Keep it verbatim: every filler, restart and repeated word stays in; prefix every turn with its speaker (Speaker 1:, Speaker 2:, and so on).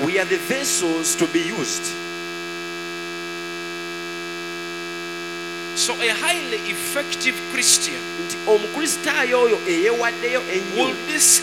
Speaker 1: we are the vessels to be used.
Speaker 2: So a highly effective Christian
Speaker 1: Nti omukristaayo oyo eyeewaddeyo ennyo
Speaker 2: will this